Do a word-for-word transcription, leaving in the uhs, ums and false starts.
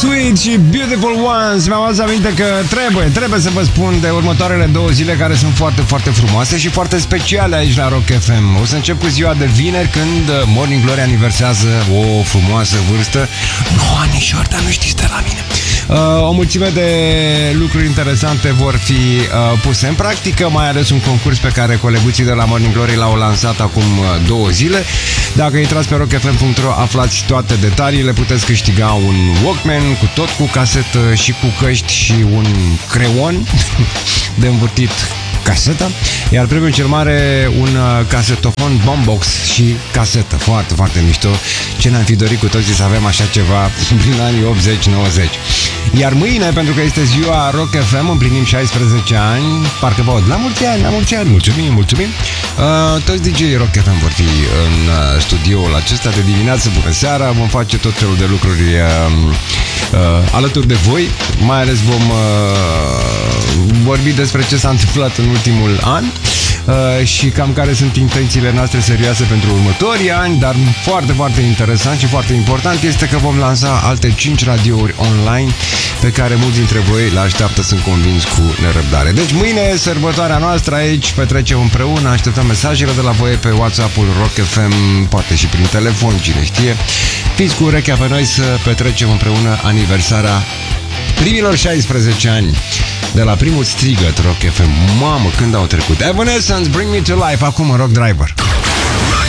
Sweet și Beautiful Ones. Mi-am adus aminte că trebuie, trebuie să vă spun de următoarele două zile care sunt foarte, foarte frumoase și foarte speciale aici la Rock F M. O să încep cu ziua de vineri, când Morning Glory aniversează o frumoasă vârstă. Nu, anișor, dar nu știți de la mine. Uh, o mulțime de lucruri interesante vor fi uh, puse în practică, mai ales un concurs pe care coleguții de la Morning Glory l-au lansat acum uh, două zile. Dacă intrați pe rock f m punct r o aflați toate detaliile, puteți câștiga un Walkman cu tot cu casetă și cu căști și un creon de învârtit caseta, iar premiul cel mare un uh, casetofon boombox și casetă. Foarte, foarte mișto. Ce ne-am fi dorit cu toții să avem așa ceva prin anii optzeci nouăzeci. Iar mâine, pentru că este ziua Rock F M, împlinim șaisprezece ani. Parcă vă aud, la mulți ani, la mulți ani. Mulțumim, mulțumim. Uh, toți D J-ii Rock F M vor fi în uh, studioul acesta de dimineață. Bună seara, vom face tot felul de lucruri uh, uh, alături de voi. Mai ales vom uh, vorbi despre ce s-a întâmplat în ultimul an uh, și cam care sunt intențiile noastre serioase pentru următorii ani, dar foarte, foarte interesant și foarte important este că vom lansa alte cinci radiouri online pe care mulți dintre voi le așteaptă, sunt convins, cu nerăbdare. Deci mâine, sărbătoarea noastră aici, petrecem împreună, așteptăm mesajele de la voi pe WhatsApp-ul Rock F M, poate și prin telefon, cine știe. Fiți cu urechea pe noi să petrecem împreună aniversarea primilor șaisprezece ani de la primul strigăt Rock F M. Mamă, când au trecut. Evanescence, Bring Me To Life, acum Rock Driver.